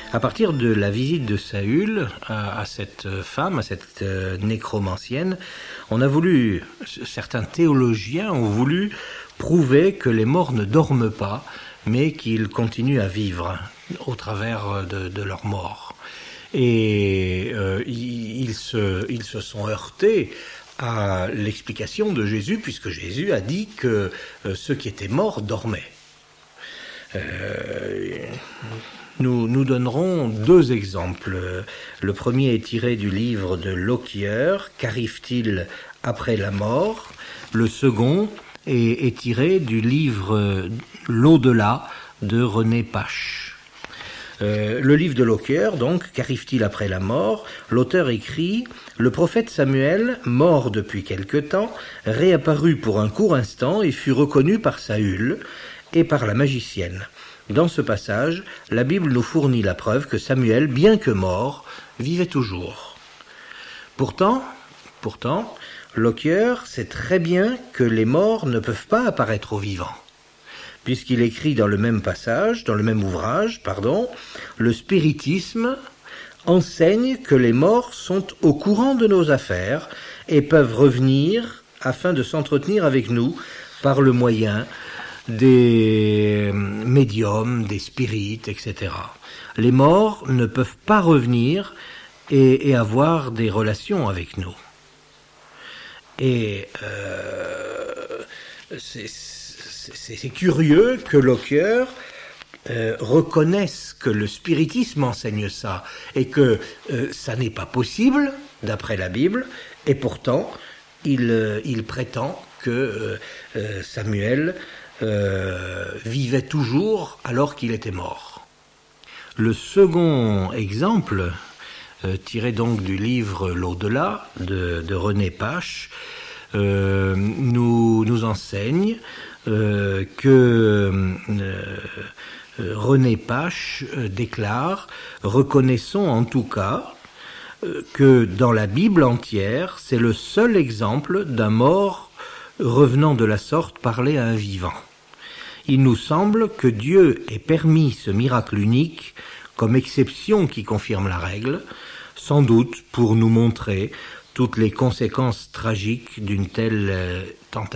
À partir de la visite de Saül à cette femme, à cette nécromancienne, certains théologiens ont voulu prouver que les morts ne dorment pas, mais qu'ils continuent à vivre au travers de leur mort. Et ils se sont heurtés à l'explication de Jésus, puisque Jésus a dit que ceux qui étaient morts dormaient. Nous donnerons deux exemples. Le premier est tiré du livre de Lockyer, Qu'arrive-t-il après la mort? Le second est tiré du livre L'au-delà de René Pache. Le livre de Lockyer, donc, Qu'arrive-t-il après la mort? L'auteur écrit « Le prophète Samuel, mort depuis quelque temps, réapparut pour un court instant et fut reconnu par Saül et par la magicienne. Dans ce passage, la Bible nous fournit la preuve que Samuel, bien que mort, vivait toujours. » Pourtant, Lockyer sait très bien que les morts ne peuvent pas apparaître aux vivants, puisqu'il écrit dans le même ouvrage, le spiritisme enseigne que les morts sont au courant de nos affaires et peuvent revenir afin de s'entretenir avec nous par le moyen des médiums, des spirites, etc. Les morts ne peuvent pas revenir et avoir des relations avec nous. Et c'est curieux que Lockyer reconnaisse que le spiritisme enseigne ça et que ça n'est pas possible d'après la Bible, et pourtant il prétend que Samuel vivait toujours alors qu'il était mort. Le second exemple, tiré donc du livre L'au-delà de René Pache, nous enseigne que René Pache déclare « Reconnaissons en tout cas que dans la Bible entière, c'est le seul exemple d'un mort revenant de la sorte parler à un vivant. Il nous semble que Dieu ait permis ce miracle unique comme exception qui confirme la règle, sans doute pour nous montrer toutes les conséquences tragiques d'une telle tentative. »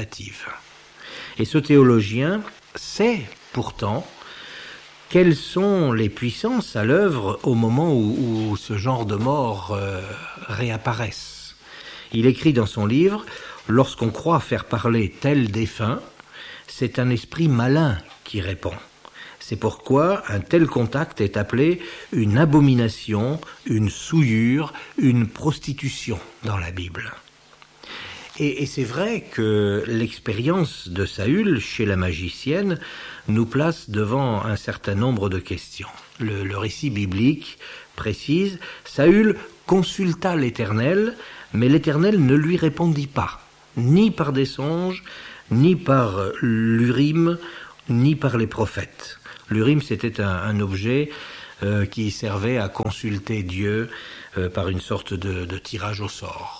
Et ce théologien sait pourtant quelles sont les puissances à l'œuvre au moment où ce genre de mort réapparaissent. Il écrit dans son livre « Lorsqu'on croit faire parler tel défunt, c'est un esprit malin qui répond. C'est pourquoi un tel contact est appelé une abomination, une souillure, une prostitution dans la Bible. » Et c'est vrai que l'expérience de Saül chez la magicienne nous place devant un certain nombre de questions. Le récit biblique précise « Saül consulta l'Éternel, mais l'Éternel ne lui répondit pas, ni par des songes, ni par l'Urim, ni par les prophètes. » L'Urim, c'était un objet qui servait à consulter Dieu par une sorte de tirage au sort.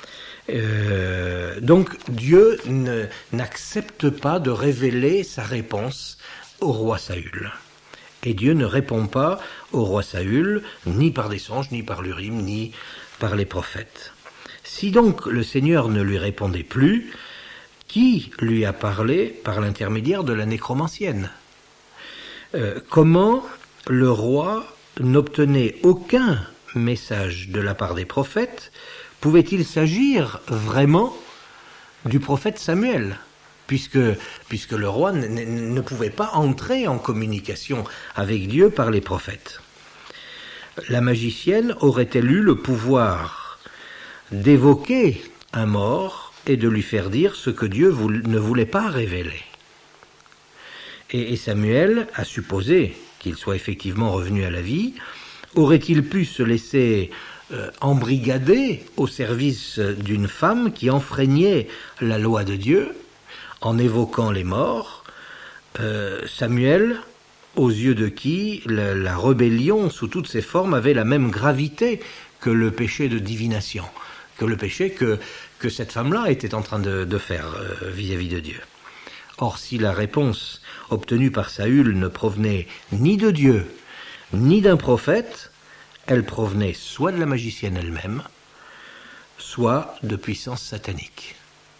Donc Dieu n'accepte pas de révéler sa réponse au roi Saül. Et Dieu ne répond pas au roi Saül, ni par des songes, ni par l'Urim, ni par les prophètes. Si donc le Seigneur ne lui répondait plus, qui lui a parlé par l'intermédiaire de la nécromancienne? Comment le roi n'obtenait aucun message de la part des prophètes? Pouvait-il s'agir vraiment du prophète Samuel, puisque le roi ne pouvait pas entrer en communication avec Dieu par les prophètes? La magicienne aurait-elle eu le pouvoir d'évoquer un mort et de lui faire dire ce que Dieu ne voulait pas révéler? Et Samuel a supposé qu'il soit effectivement revenu à la vie. Aurait-il pu se laisser embrigadé au service d'une femme qui enfreignait la loi de Dieu en évoquant les morts? Samuel, aux yeux de qui la rébellion sous toutes ses formes avait la même gravité que le péché de divination, que le péché que cette femme-là était en train de faire vis-à-vis de Dieu. Or, si la réponse obtenue par Saül ne provenait ni de Dieu, ni d'un prophète, elles provenaient soit de la magicienne elle-même, soit de puissances sataniques.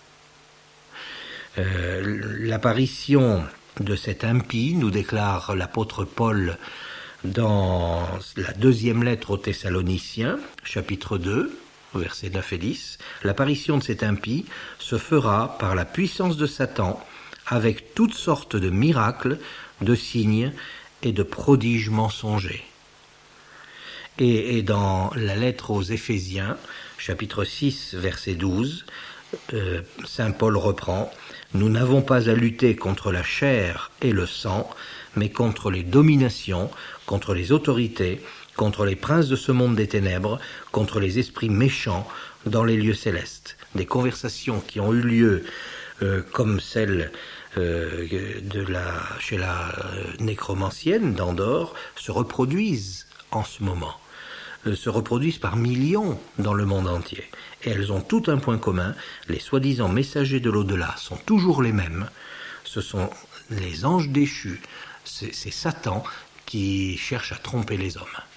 L'apparition de cet impie, nous déclare l'apôtre Paul dans la deuxième lettre aux Thessaloniciens, chapitre 2, versets 9 et 10, l'apparition de cet impie se fera par la puissance de Satan, avec toutes sortes de miracles, de signes et de prodiges mensongers. Et dans la lettre aux Éphésiens, chapitre 6, verset 12, Saint Paul reprend « Nous n'avons pas à lutter contre la chair et le sang, mais contre les dominations, contre les autorités, contre les princes de ce monde des ténèbres, contre les esprits méchants dans les lieux célestes. » Des conversations qui ont eu lieu comme celle chez la nécromancienne d'Andorre se reproduisent en ce moment, se reproduisent par millions dans le monde entier. Et elles ont tout un point commun, les soi-disant messagers de l'au-delà sont toujours les mêmes, ce sont les anges déchus, c'est Satan qui cherche à tromper les hommes.